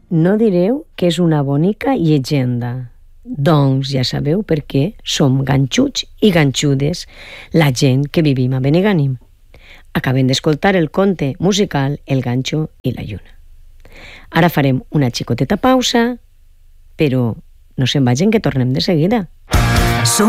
no direu que és una bonica llegenda. Doncs ja sabeu per què som ganxuts i ganxudes, la gent que vivim a Benigànim. Acabem d'escoltar el conte musical El ganxo i la lluna. Ara farem una xicoteta pausa, però no se'n vagin que tornem de seguida.